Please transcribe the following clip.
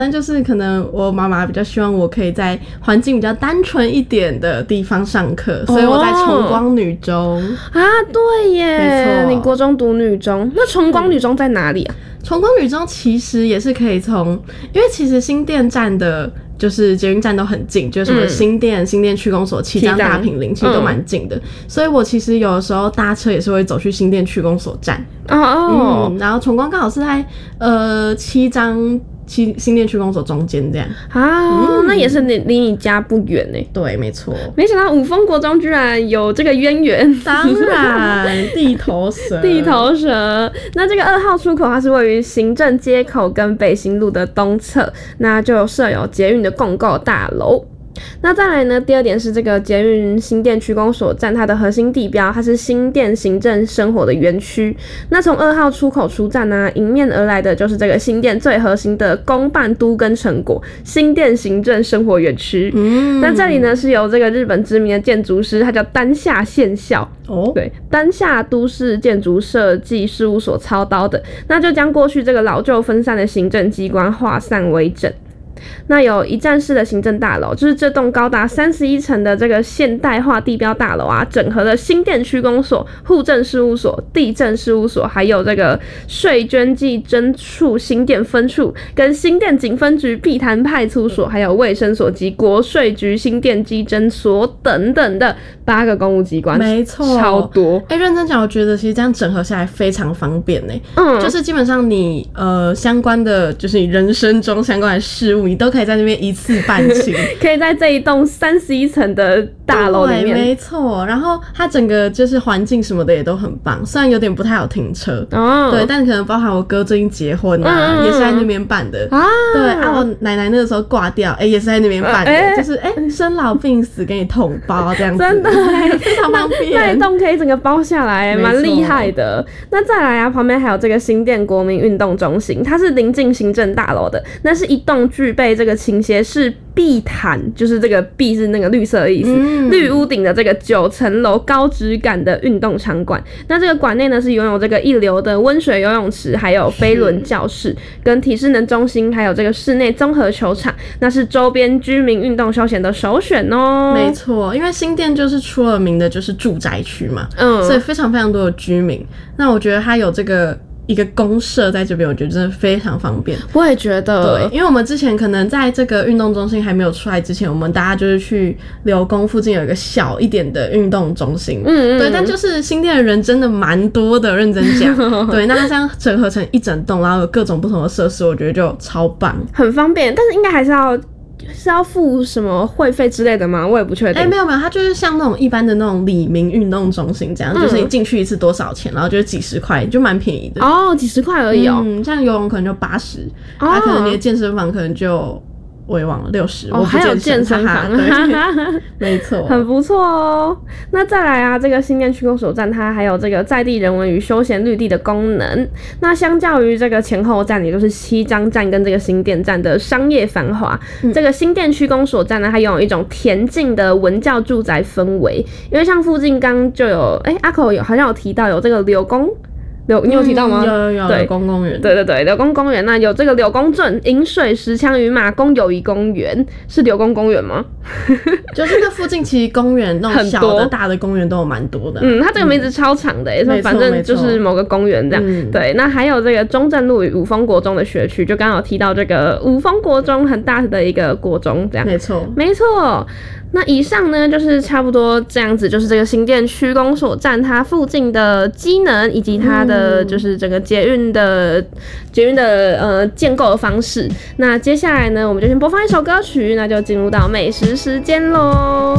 但就是可能我妈妈比较希望我可以在环境比较单纯一点的地方上课，所以我在崇光女中啊，对耶，没错，你国中读女中，那崇光女中在哪里啊？ 崇光女中其实也是可以因为其实新店站的就是捷运站都很近，就是什么新店区公所、七张、大坪林，其实都蛮近的，所以我其实有的时候搭车也是会走去新店区公所站。然后崇光刚好是在七张。新店区公所中间这样那也是离你家不远呢。 对，没错。 没想到五峰国中居然有这个渊源， 当然地头蛇。 那这个2号出口它是位于行政街口跟北新路的东侧，那就设有捷运的共构大楼。那再来呢，第二点是这个捷运新店区公所站，它的核心地标，它是新店行政生活的园区。那从2号出口出站呢，迎面而来的就是这个新店最核心的公办都更成果新店行政生活园区。那这里呢是由这个日本知名的建筑师，他叫丹下宪孝，对，丹下都市建筑设计事务所操刀的，那就将过去这个老旧分散的行政机关化散为整。那有一站式的行政大楼，就是这栋高达31层的这个现代化地标大楼啊，整合了新店区公所、户政事务所、地政事务所，还有这个税捐稽征处新店分处，跟新店警分局碧潭派出所，还有卫生所及国税局新店稽征所等等的8个公务机关， 没错， 超多。 认真讲，我觉得其实这样整合下来非常方便呢。就是基本上你相关的，就是你人生中相关的事物，你都可以在那边一次办清， 可以在这一栋31层的大楼里面， 没错。然后它整个就是环境什么的也都很棒，虽然有点不太好停车，对，但可能包含我哥最近结婚啊，也是在那边办的对啊，我奶奶那个时候挂掉，也是在那边办的，就是生老病死给你统包这样子， 真的非常方便。 那一栋可以整个包下来，蛮厉害的。那再来啊，旁边还有这个新店国民运动中心，它是临近行政大楼的，那是一栋具备这个倾斜式碧潭，就是这个碧是那个绿色的意思，绿屋顶的这个9层楼高质感的运动场馆。那这个馆内呢是拥有这个一流的温水游泳池，还有飞轮教室，跟体适能中心，还有这个室内综合球场，那是周边居民运动休闲的首选哦。 没错，因为新店就是出了名的就是住宅区嘛，所以非常非常多的居民。那我觉得它有这个一个公社在这边，我觉得真的非常方便。 我也觉得， 对，因为我们之前可能在这个运动中心还没有出来之前，我们大家就是去柳工附近有一个小一点的运动中心，对，但就是新店的人真的蛮多的，认真讲，对，那它这样整合成一整栋，然后有各种不同的设施，我觉得就超棒， 很方便，但是应该还是要付什么会费之类的吗？我也不确定。 没有，它就是像那种一般的那种里民运动中心这样，就是你进去一次多少钱，然后就是几十块，就蛮便宜的。 几十块而已哦。 像游泳可能就80，可能你的健身房可能就我也忘了60，我不还有健身房， 没错， 很不错哦。那再来啊，这个新店区公所站它还有这个在地人文与休闲绿地的功能。那相较于这个前后站，也就是七张站跟这个新店站的商业繁华，这个新店区公所站呢，它拥有一种恬静的文教住宅氛围。因为像附近刚就有，阿口好像有提到有这个柳工。你有提到吗？ 有柳工公园， 对，柳工公园。那有这个柳公圳、饮水、石墙与马公友谊公园，是柳工公园吗？ 就是那附近其实公园那种小的大的公园都有蛮多的。 它这个名字超长的，反正就是某个公园这样。对，那还有这个中正路与五峰国中的学区，就刚好提到这个五峰国中很大的一个国中这样。 没错。那以上呢就是差不多这样子，就是这个新店区公所站它附近的机能以及它的就是整个捷运的建构的方式。那接下来呢，我们就先播放一首歌曲，那就进入到美食时间咯。